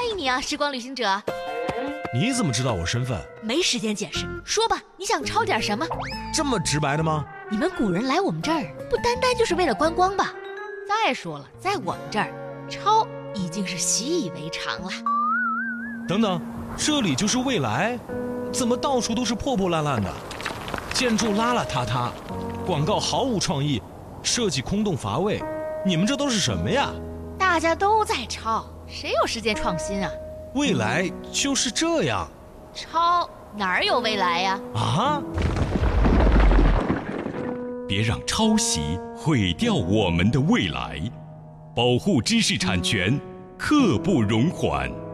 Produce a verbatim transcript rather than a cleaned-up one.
迎你啊，时光旅行者。 你怎么知道我身份？ 没时间解释，说吧，你想抄点什么？ 这么直白的吗？ 你们古人来我们这儿，不单单就是为了观光吧？再说了，在我们这儿，抄已经是习以为常了。 等等，这里就是未来？怎么到处都是破破烂烂的，建筑邋邋遢遢，广告毫无创意，设计空洞乏味，你们这都是什么呀？ 大家都在抄，谁有时间创新啊？ 未来就是这样。 抄哪儿有未来呀？ 啊！ 别让抄袭毁掉我们的未来，保护知识产权，刻不容缓。